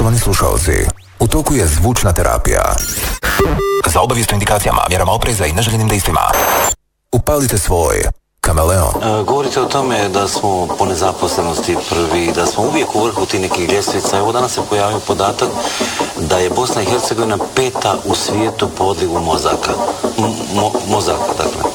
Poštovani slušalci, u toku je zvučna terapija. Za obavijest o indikacijama, mjerama opreza i neželjenim dejstvima upalite svoj kameleon. Govorite o tome da smo po nezaposlenosti prvi, da smo uvijek u vrhu tih nekih ljestvica. Evo danas se pojavio podatak da je Bosna i Hercegovina 5. u svijetu po odlivu mozaka. Mozaka, dakle.